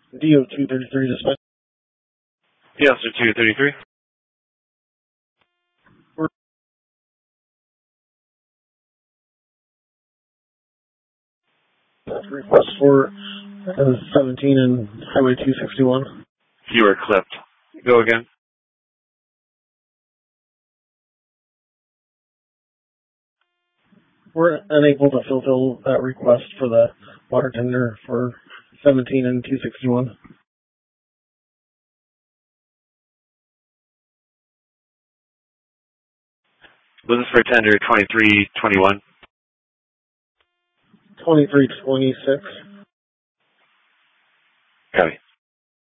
DO-233 dispatch. Yes, sir, 233. Request for 17 and Highway 261. You were clipped. Go again. We're unable to fulfill that request for the water tender for 17 and 261. Was this for tender 2321? 2326. Copy.